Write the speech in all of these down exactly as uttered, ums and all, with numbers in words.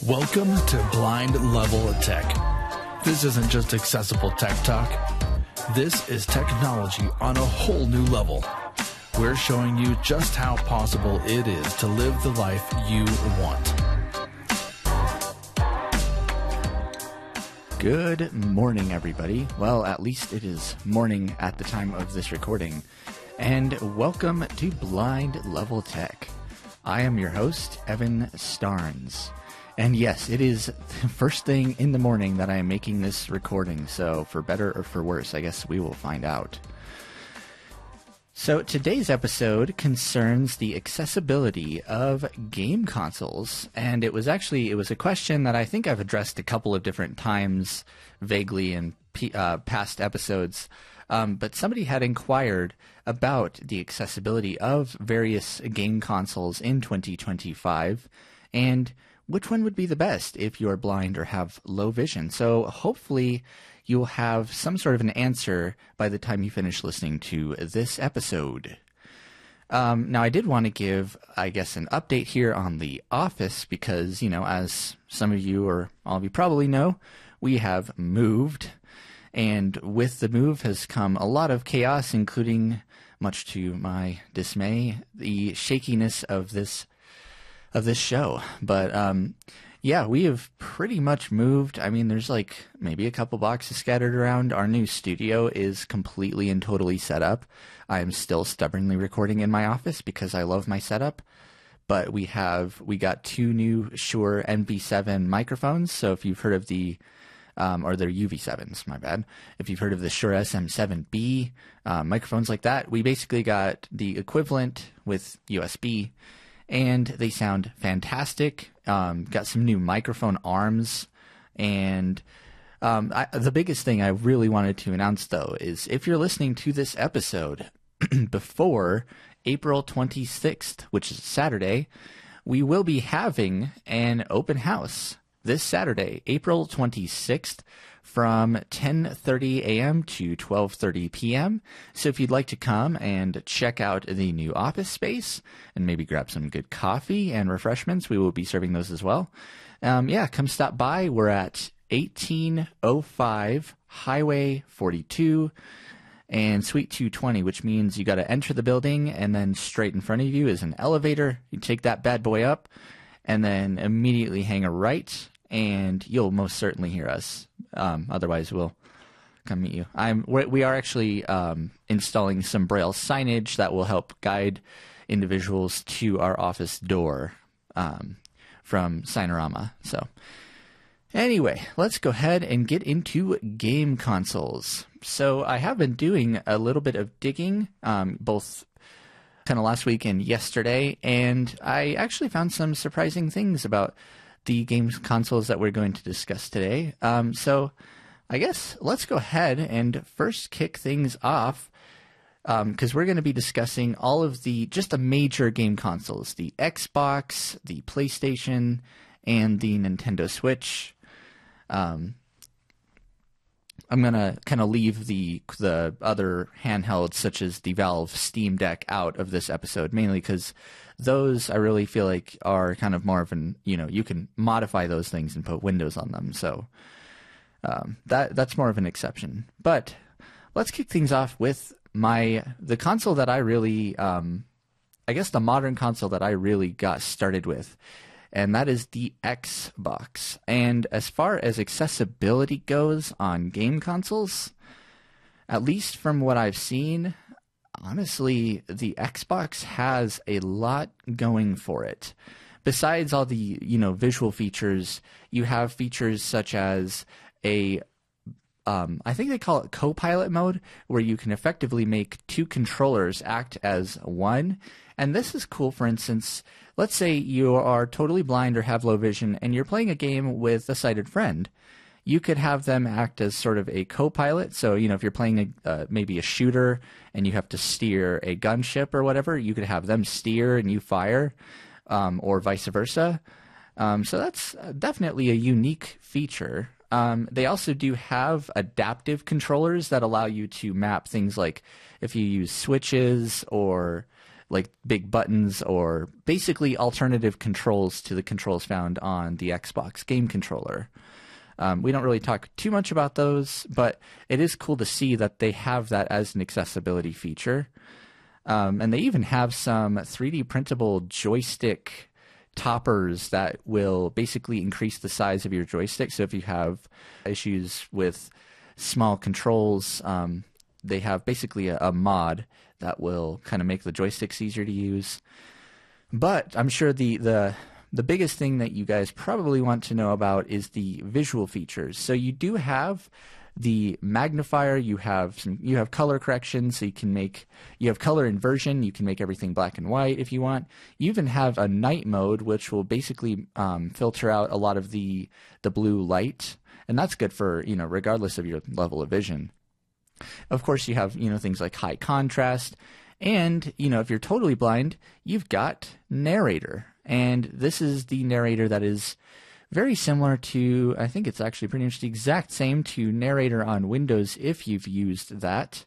Welcome to Blind Level Tech. This isn't just accessible tech talk. This is technology on a whole new level. We're showing you just how possible it is to live the life you want. Good morning, everybody. Well, at least it is morning at the time of this recording. And welcome to Blind Level Tech. I am your host, Evan Starnes. And yes, it is the first thing in the morning that I am making this recording, so for better or for worse, I guess we will find out. So today's episode concerns the accessibility of game consoles, and it was actually, it was a question that I think I've addressed a couple of different times vaguely in p- uh, past episodes, um, but somebody had inquired about the accessibility of various game consoles in twenty twenty-five, and which one would be the best if you're blind or have low vision. So hopefully you'll have some sort of an answer by the time you finish listening to this episode. Um, now, I did want to give, I guess, an update here on The Office because, you know, as some of you or all of you probably know, we have moved. And with the move has come a lot of chaos, including, much to my dismay, the shakiness of this of this show. But um, yeah, we have pretty much moved. I mean, there's like maybe a couple boxes scattered around. Our new studio is completely and totally set up. I'm still stubbornly recording in my office because I love my setup. But we have, we got two new Shure N V seven microphones. So if you've heard of the, um, or they're U V sevens, my bad. If you've heard of the Shure S M seven B, uh, microphones like that, we basically got the equivalent with U S B. And they sound fantastic. Um, got some new microphone arms. And um, I, the biggest thing I really wanted to announce, though, is if you're listening to this episode before April twenty-sixth, which is Saturday, we will be having an open house this Saturday, April twenty-sixth, from ten thirty a.m. to twelve thirty p.m. So if you'd like to come and check out the new office space and maybe grab some good coffee and refreshments, we will be serving those as well. Um, yeah, come stop by. We're at eighteen oh five Highway forty-two and Suite two twenty, which means you got to enter the building and then straight in front of you is an elevator. You take that bad boy up and then immediately hang a right, and you'll most certainly hear us. Um, otherwise, we'll come meet you. I'm, we're, we are actually um, installing some Braille signage that will help guide individuals to our office door um, from Signorama. So anyway, let's go ahead and get into game consoles. So I have been doing a little bit of digging, um, both kind of last week and yesterday, and I actually found some surprising things about the games consoles that we're going to discuss today. Um, so I guess let's go ahead and first kick things off because um, we're going to be discussing all of the just the major game consoles, the Xbox, the PlayStation, and the Nintendo Switch. Um, I'm going to kind of leave the the other handhelds such as the Valve Steam Deck out of this episode, mainly because those I really feel like are kind of more of an, you know, you can modify those things and put Windows on them. So um, that that's more of an exception. But let's kick things off with my the console that I really, um, I guess the modern console that I really got started with. And that is the Xbox. And as far as accessibility goes on game consoles, at least from what I've seen, honestly, the Xbox has a lot going for it. Besides all the, you know, visual features, you have features such as a Um, I think they call it co-pilot mode, where you can effectively make two controllers act as one. And this is cool, for instance, let's say you are totally blind or have low vision and you're playing a game with a sighted friend. You could have them act as sort of a co-pilot. So, you know, if you're playing a, uh, maybe a shooter and you have to steer a gunship or whatever, you could have them steer and you fire, um, or vice versa. Um, so that's definitely a unique feature. Um, they also do have adaptive controllers that allow you to map things like if you use switches or like big buttons or basically alternative controls to the controls found on the Xbox game controller. Um, we don't really talk too much about those, but it is cool to see that they have that as an accessibility feature. Um, and they even have some three D printable joystick toppers that will basically increase the size of your joystick. So if you have issues with small controls, um, they have basically a, a mod that will kind of make the joysticks easier to use. But I'm sure the, the the biggest thing that you guys probably want to know about is the visual features. So you do have the magnifier, you have some, you have color correction, so you can make, you have color inversion, you can make everything black and white if you want. You even have a night mode, which will basically um, filter out a lot of the the blue light, and that's good for, you know, regardless of your level of vision. Of course, you have, you know, things like high contrast, and, you know, if you're totally blind, you've got narrator, and this is the narrator that is very similar to, I think it's actually pretty much the exact same to narrator on Windows if you've used that.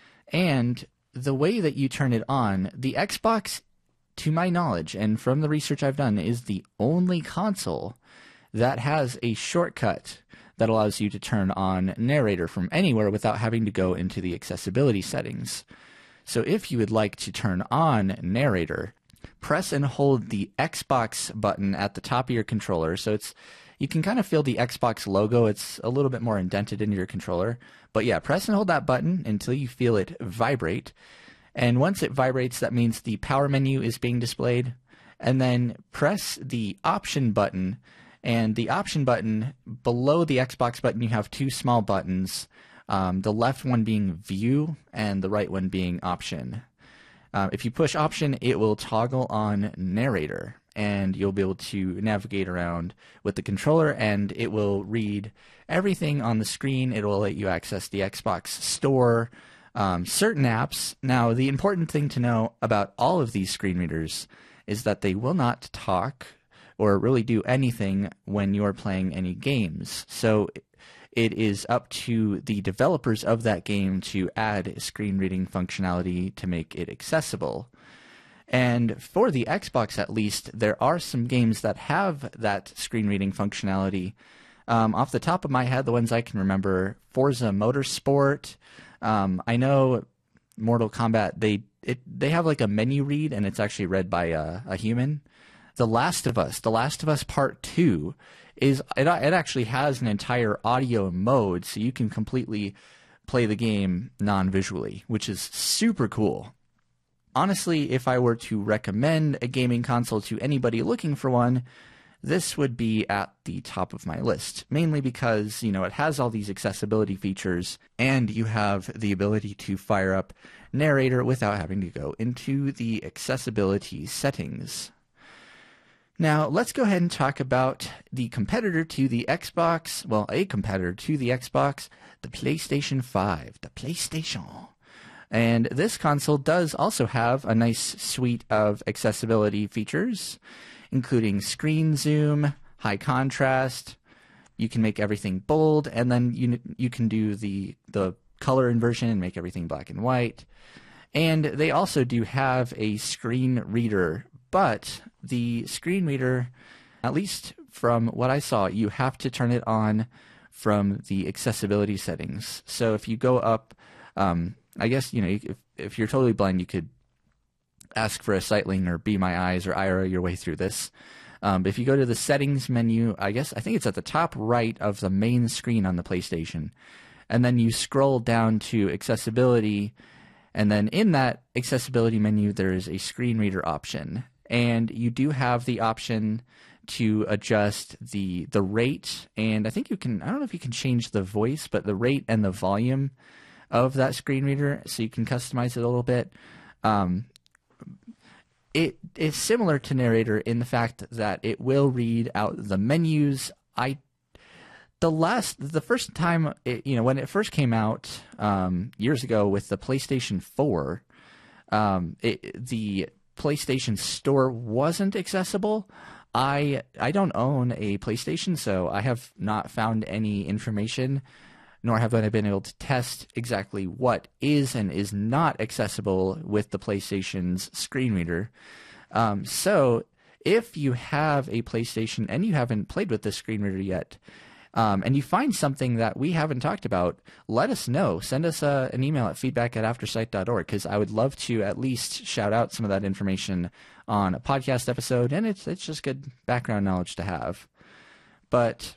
And the way that you turn it on, the Xbox, to my knowledge, and from the research I've done, is the only console that has a shortcut that allows you to turn on narrator from anywhere without having to go into the accessibility settings. So if you would like to turn on narrator, press and hold the Xbox button at the top of your controller. So it's, you can kind of feel the Xbox logo. It's a little bit more indented into your controller. But yeah, press and hold that button until you feel it vibrate. And once it vibrates, that means the power menu is being displayed. And then press the option button. And the option button, below the Xbox button, you have two small buttons. Um, the left one being view and the right one being option. Uh, if you push option, it will toggle on narrator, and you'll be able to navigate around with the controller, and it will read everything on the screen. It will let you access the Xbox store, um, certain apps. Now, the important thing to know about all of these screen readers is that they will not talk or really do anything when you're playing any games. So it is up to the developers of that game to add screen reading functionality to make it accessible. And for the Xbox, at least, there are some games that have that screen reading functionality. Um, off the top of my head, the ones I can remember, Forza Motorsport. Um, I know Mortal Kombat, they it, they have like a menu read, and it's actually read by a, a human. The Last of Us, The Last of Us Part two, is it, it actually has an entire audio mode, so you can completely play the game non-visually, which is super cool. Honestly, if I were to recommend a gaming console to anybody looking for one, this would be at the top of my list, mainly because, you know, it has all these accessibility features, and you have the ability to fire up narrator without having to go into the accessibility settings. Now, let's go ahead and talk about the competitor to the Xbox, well, a competitor to the Xbox, the PlayStation five, the PlayStation. And this console does also have a nice suite of accessibility features, including screen zoom, high contrast. You can make everything bold, and then you you can do the the color inversion and make everything black and white. And they also do have a screen reader, but the screen reader, at least from what I saw, you have to turn it on from the accessibility settings. So if you go up, um, I guess, you know, if, if you're totally blind, you could ask for a Sightling or Be My Eyes or Aira your way through this. Um, but if you go to the settings menu, I guess, I think it's at the top right of the main screen on the PlayStation. And then you scroll down to accessibility, and then in that accessibility menu, there is a screen reader option. And you do have the option to adjust the the rate, and I think you can, I don't know if you can change the voice, but the rate and the volume of that screen reader, so you can customize it a little bit. Um, it is similar to narrator in the fact that it will read out the menus. I the last the first time it, you know, when it first came out um, years ago with the PlayStation four, um, it, the PlayStation Store wasn't accessible. I I don't own a PlayStation, so I have not found any information nor have I been able to test exactly what is and is not accessible with the PlayStation's screen reader. Um, so if you have a PlayStation and you haven't played with this screen reader yet, um, and you find something that we haven't talked about, let us know. Send us a, an email at feedback at aftersight dot org, because I would love to at least shout out some of that information on a podcast episode, and it's it's just good background knowledge to have. But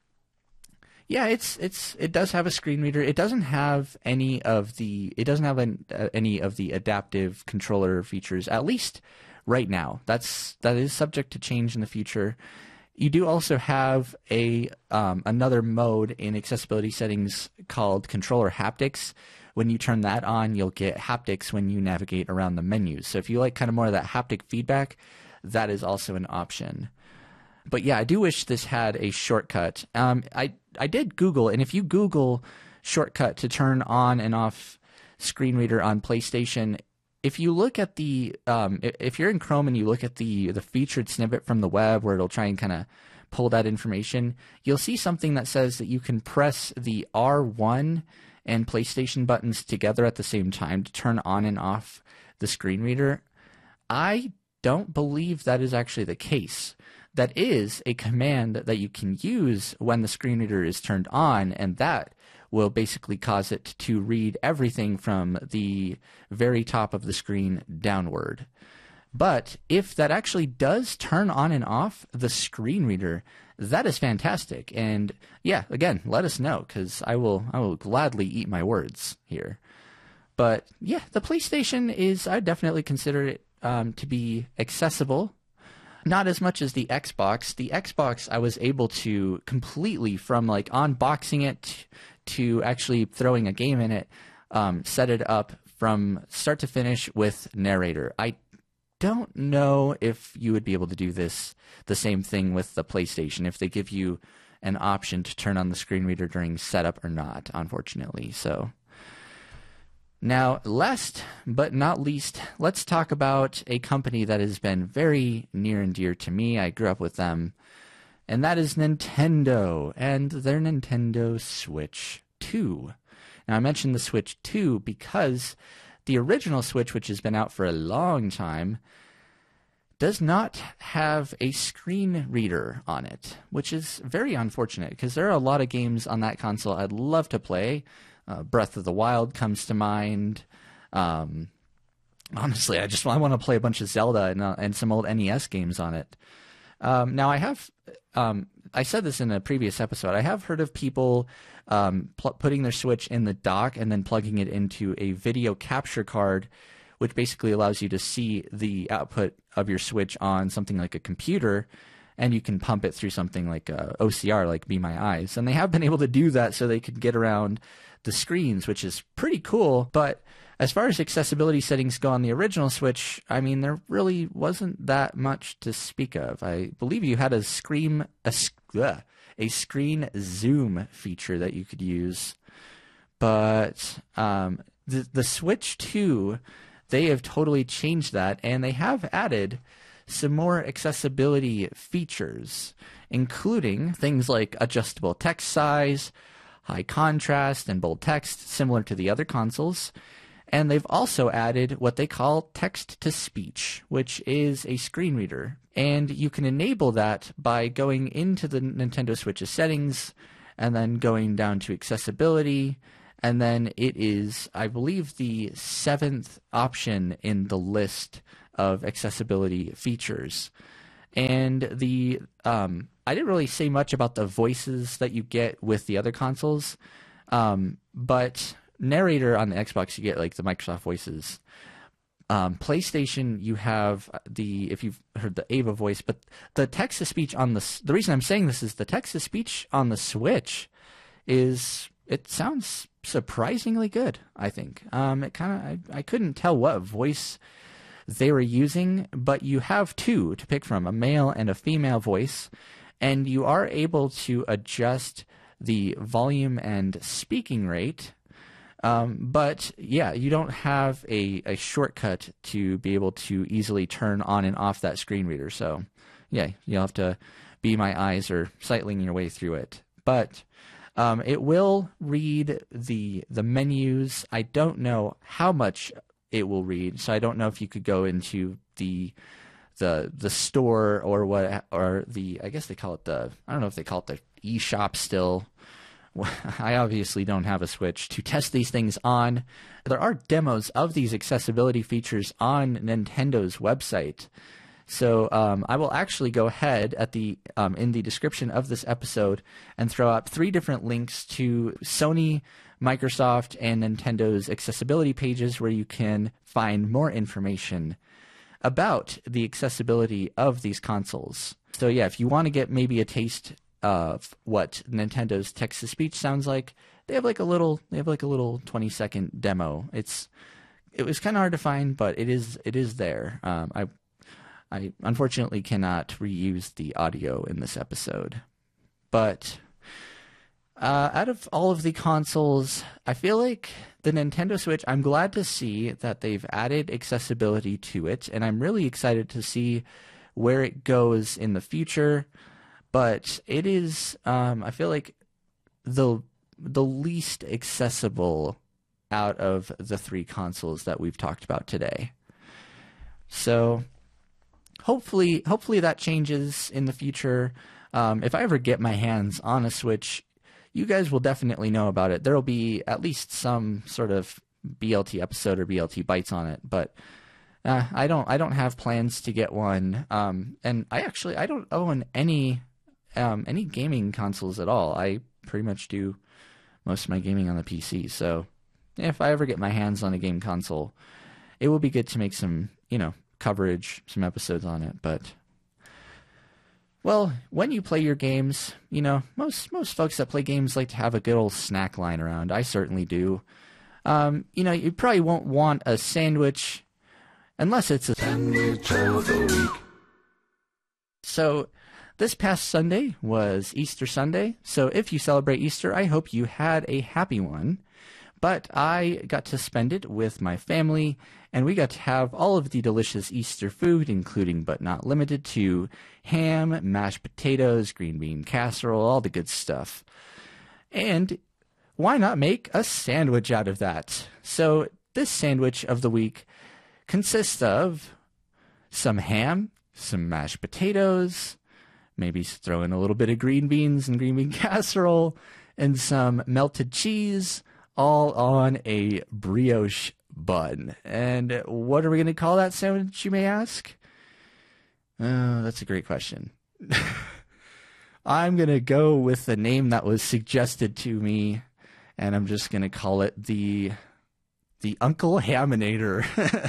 yeah, it's it's it does have a screen reader. It doesn't have any of the it doesn't have an, uh, any of the adaptive controller features, at least right now. That's that is subject to change in the future. You do also have a um, another mode in accessibility settings called controller haptics. When you turn that on, you'll get haptics when you navigate around the menus. So if you like kind of more of that haptic feedback, that is also an option. But yeah, I do wish this had a shortcut. Um, I I did Google, and if you Google shortcut to turn on and off screen reader on PlayStation, if you look at the um, if you're in Chrome and you look at the the featured snippet from the web where it'll try and kind of pull that information, you'll see something that says that you can press the R one and PlayStation buttons together at the same time to turn on and off the screen reader. I don't believe that is actually the case. That is a command that you can use when the screen reader is turned on, and that will basically cause it to read everything from the very top of the screen downward. But if that actually does turn on and off the screen reader, that is fantastic. And yeah, again, let us know, because I will I will gladly eat my words here. But yeah, the PlayStation is, I definitely consider it um, to be accessible. Not as much as the Xbox. The Xbox, I was able to completely, from like unboxing it to actually throwing a game in it, um, set it up from start to finish with narrator. I don't know if you would be able to do this, the same thing with the PlayStation, if they give you an option to turn on the screen reader during setup or not, unfortunately. So now, last but not least, let's talk about a company that has been very near and dear to me. I grew up with them, and that is Nintendo and their Nintendo Switch two. Now, I mentioned the Switch two because the original Switch, which has been out for a long time, does not have a screen reader on it, which is very unfortunate because there are a lot of games on that console I'd love to play. Uh, Breath of the Wild comes to mind. Um, honestly, I just I want to play a bunch of Zelda and, uh, and some old N E S games on it. Um, now, I have, um, I said this in a previous episode, I have heard of people um, pl- putting their Switch in the dock and then plugging it into a video capture card, which basically allows you to see the output of your Switch on something like a computer, and you can pump it through something like uh, O C R, like Be My Eyes. And they have been able to do that so they could get around the screens, which is pretty cool. But as far as accessibility settings go on the original Switch, I mean, there really wasn't that much to speak of. I believe you had a screen, a, uh, a screen zoom feature that you could use. But um, the, the Switch two, they have totally changed that, and they have added some more accessibility features, including things like adjustable text size, high contrast, and bold text, similar to the other consoles. And they've also added what they call text-to-speech, which is a screen reader. And you can enable that by going into the Nintendo Switch's settings and then going down to accessibility. And then it is, I believe, the seventh option in the list of accessibility features. And the um, I didn't really say much about the voices that you get with the other consoles, um, but narrator on the Xbox, you get like the Microsoft voices. Um, PlayStation, you have the, if you've heard the Ava voice, but the text-to-speech on the, the reason I'm saying this is the text-to-speech on the Switch is, it sounds surprisingly good, I think. Um, it kind of, I, I couldn't tell what voice they were using, but you have two to pick from, a male and a female voice, and you are able to adjust the volume and speaking rate. Um, but yeah, you don't have a, a shortcut to be able to easily turn on and off that screen reader. So yeah, you'll have to Be My Eyes or sightling your way through it. But Um, it will read the the menus. I don't know how much it will read, so I don't know if you could go into the the the store or what, or the, I guess they call it the, I don't know if they call it the eShop still. I obviously don't have a Switch to test these things on. There are demos of these accessibility features on Nintendo's website. So um, I will actually go ahead at the um, in the description of this episode and throw up three different links to Sony, Microsoft, and Nintendo's accessibility pages where you can find more information about the accessibility of these consoles. So yeah, if you want to get maybe a taste of what Nintendo's text-to-speech sounds like, they have like a little they have like a little twenty second demo. It's it was kind of hard to find, but it is it is there. Um, I I unfortunately cannot reuse the audio in this episode, but uh, out of all of the consoles, I feel like the Nintendo Switch, I'm glad to see that they've added accessibility to it, and I'm really excited to see where it goes in the future. But it is, um, I feel like, the the least accessible out of the three consoles that we've talked about today. So hopefully, hopefully that changes in the future. Um, if I ever get my hands on a Switch, you guys will definitely know about it. There will be at least some sort of B L T episode or B L T bites on it, but uh, I don't. I don't have plans to get one. Um, and I actually I don't own any. Um, any gaming consoles at all. I pretty much do most of my gaming on the P C. So if I ever get my hands on a game console, it will be good to make some, you know, coverage, some episodes on it. But, well, when you play your games, you know, most most folks that play games like to have a good old snack lying around. I certainly do. Um, you know, you probably won't want a sandwich unless it's a sandwich of the week. So this past Sunday was Easter Sunday, so if you celebrate Easter, I hope you had a happy one. But I got to spend it with my family, and we got to have all of the delicious Easter food, including but not limited to ham, mashed potatoes, green bean casserole, all the good stuff. And why not make a sandwich out of that? So this sandwich of the week consists of some ham, some mashed potatoes, maybe throw in a little bit of green beans and green bean casserole, and some melted cheese, all on a brioche bun. And what are we going to call that sandwich, you may ask? Oh, that's a great question. I'm going to go with the name that was suggested to me, and I'm just going to call it the the Uncle Haminator.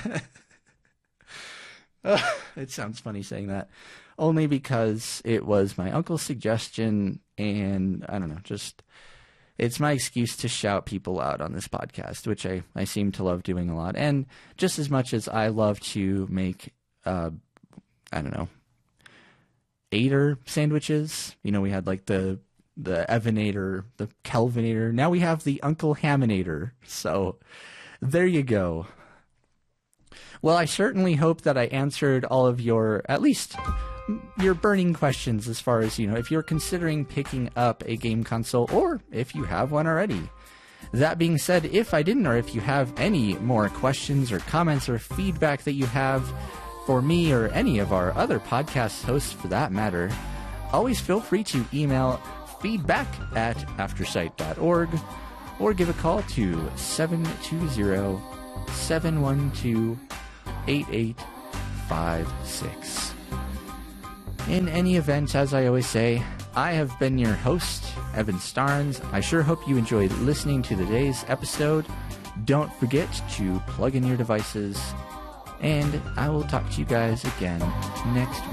Oh, it sounds funny saying that. Only because it was my uncle's suggestion, and I don't know, just it's my excuse to shout people out on this podcast, which I, I seem to love doing a lot. And just as much as I love to make, uh, I don't know, Ader sandwiches, you know, we had like the the Evanator, the Kelvinator. Now we have the Uncle Haminator. So there you go. Well, I certainly hope that I answered all of your, at least your burning questions as far as, you know, if you're considering picking up a game console or if you have one already. That being said, if I didn't, or if you have any more questions or comments or feedback that you have for me or any of our other podcast hosts for that matter, always feel free to email feedback at aftersight dot org or give a call to seven two zero, seven one two, eight eight five six. In any event, as I always say, I have been your host, Evan Starnes. I sure hope you enjoyed listening to today's episode. Don't forget to plug in your devices, and I will talk to you guys again next week.